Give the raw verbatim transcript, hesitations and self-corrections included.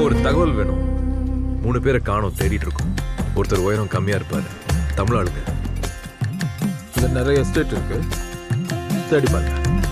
ஒரு தகவல் வேணும். மூணு பேரை காணோம், தேடிட்டு இருக்கோம். ஒருத்தர் உயரம் கம்மியா இருப்பாரு, தமிழ் ஆளுங்க. இந்த நிறைய எஸ்டேட் இருக்கு, தேடி பாருங்க.